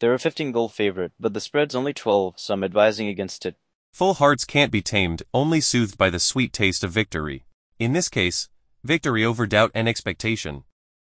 They're a 15-goal favorite, but the spread's only 12, so I'm advising against it. Full hearts can't be tamed, only soothed by the sweet taste of victory. In this case, victory over doubt and expectation.